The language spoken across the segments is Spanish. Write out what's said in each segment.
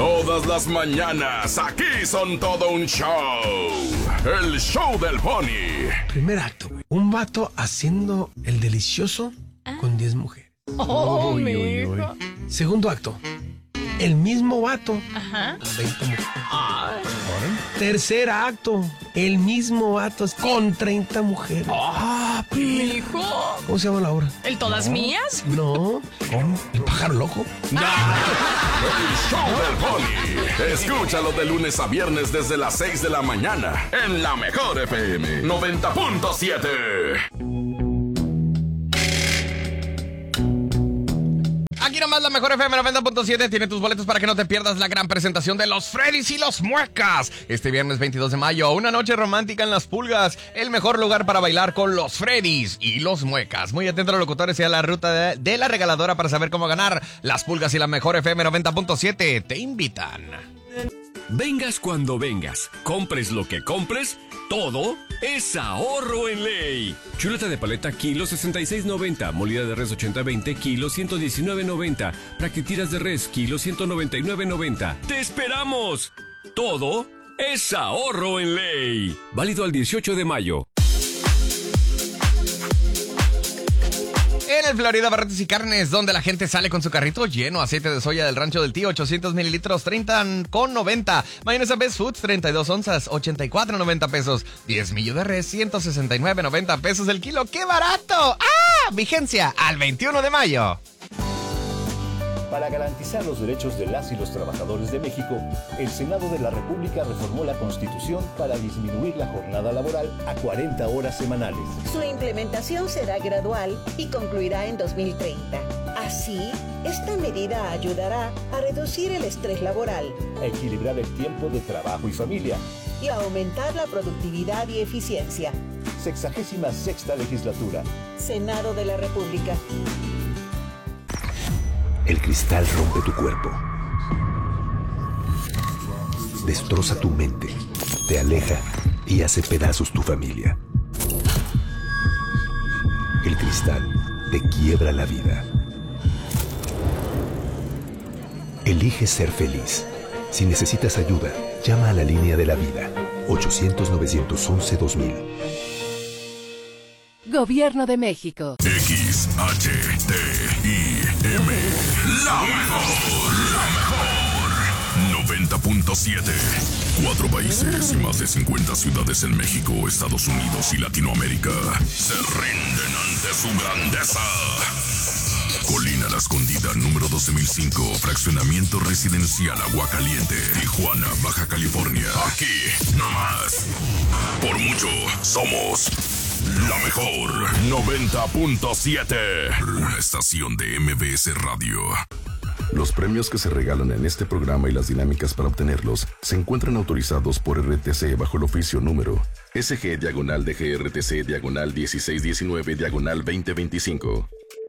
Todas las mañanas, aquí son todo un show. El show del Pony. Primer acto, güey. Un vato haciendo el delicioso con 10 mujeres. Uy. Segundo acto, el mismo vato. 20 mujeres. Tercer acto, el mismo vato con 30 mujeres. Mijo. ¿Cómo se llama la obra? ¿El Todas Mías? No, ¿cómo? ¿El pájaro loco? El show del Pony. Escúchalo de lunes a viernes desde las 6 de la mañana en La Mejor FM 90.7. Aquí nomás La Mejor FM 90.7 tiene tus boletos para que no te pierdas la gran presentación de Los Freddys y los Muecas. Este viernes 22 de mayo, una noche romántica en Las Pulgas. El mejor lugar para bailar con Los Freddys y los Muecas. Muy atento a los locutores y a la ruta de la regaladora para saber cómo ganar. Las Pulgas y La Mejor FM 90.7 te invitan. Vengas cuando vengas, compres lo que compres, todo es ahorro en ley. Chuleta de paleta kilo 66.90, molida de res 80-20 kilo 119.90, praquetiras de res kilo 199.90. ¡Te esperamos! Todo es ahorro en ley. Válido al 18 de mayo. En el Florida Barretes y Carnes, donde la gente sale con su carrito lleno, aceite de soya del rancho del tío, 800 mililitros, 30,90. Mayonesa Best Foods, 32 onzas, 84.90 pesos. 10 millos de res, 169.90 pesos el kilo. ¡Qué barato! ¡Ah! Vigencia al 21 de mayo. Para garantizar los derechos de las y los trabajadores de México, el Senado de la República reformó la Constitución para disminuir la jornada laboral a 40 horas semanales. Su implementación será gradual y concluirá en 2030. Así, esta medida ayudará a reducir el estrés laboral, A equilibrar el tiempo de trabajo y familia. y a aumentar la productividad y eficiencia. 66ª legislatura. Senado de la República. El cristal rompe tu cuerpo, destroza tu mente, te aleja y hace pedazos tu familia. El cristal te quiebra la vida. Elige ser feliz. Si necesitas ayuda, llama a la línea de la vida, 800-911-2000. Gobierno de México. XHTIM. La mejor 90.7. 4 países y más de 50 ciudades en México, Estados Unidos y Latinoamérica se rinden ante su grandeza. Colina La Escondida, número 12005, fraccionamiento residencial Aguacaliente, Tijuana, Baja California. Aquí, nomás. Por mucho, somos la mejor 90.7. La estación de MBS Radio. Los premios que se regalan en este programa y las dinámicas para obtenerlos se encuentran autorizados por RTC bajo el oficio número SG/DGRTC/1619/2025.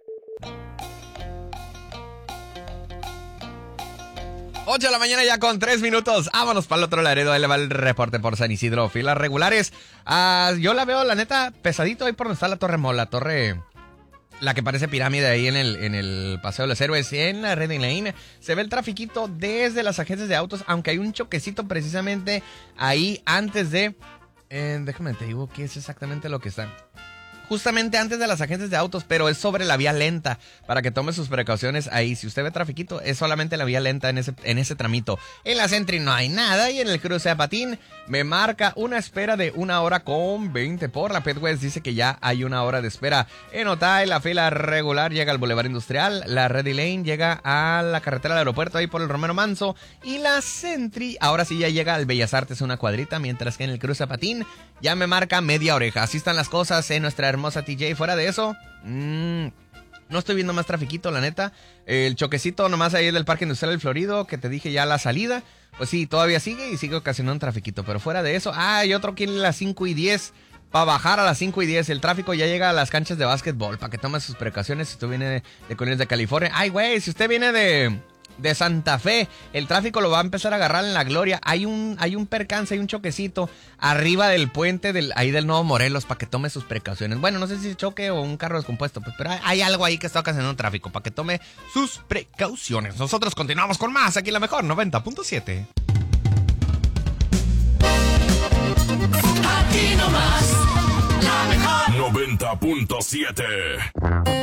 8 de la mañana ya con 3 minutos. Vámonos para el otro Laredo. Ahí le va el reporte por San Isidro. Filas regulares. Yo la veo, la neta, pesadito ahí por donde está la Torre Mall. La torre, la que parece pirámide ahí en el Paseo de los Héroes. En la Reading Lane se ve el trafiquito desde las agencias de autos. Aunque hay un choquecito precisamente ahí antes de... déjame te digo qué es exactamente lo que está. Justamente antes de las agencias de autos, pero es sobre la vía lenta, para que tome sus precauciones ahí. Si usted ve trafiquito, es solamente la vía lenta en ese tramito. En la Sentry no hay nada, y en el cruce a Patín me marca una espera de 1 hora con 20 por la Petwest. Dice que ya hay 1 hora de espera. En Otay, la fila regular llega al Boulevard Industrial, la Ready Lane llega a la carretera del aeropuerto, ahí por el Romero Manso, y la Sentry ahora sí ya llega al Bellas Artes, una cuadrita, mientras que en el cruce a Patín ya me marca media oreja. Así están las cosas en nuestra hermosa TJ. Fuera de eso, no estoy viendo más trafiquito, la neta. El choquecito nomás ahí del Parque Industrial del Florido, que te dije ya la salida, pues sí, todavía sigue y sigue ocasionando un trafiquito. Pero fuera de eso, hay otro aquí en las 5 y 10. Para bajar a las 5 y 10, el tráfico ya llega a las canchas de básquetbol, para que tome sus precauciones si usted viene de Colinas de California. Ay, güey, si usted viene de de Santa Fe. El tráfico lo va a empezar a agarrar en La Gloria. Hay un percance, hay un choquecito arriba del puente ahí del Nuevo Morelos para que tome sus precauciones. Bueno, no sé si es choque o un carro descompuesto, pues, pero hay algo ahí que está ocasionando tráfico para que tome sus precauciones. Nosotros continuamos con más aquí en la mejor 90.7. Aquí nomás, la mejor 90.7.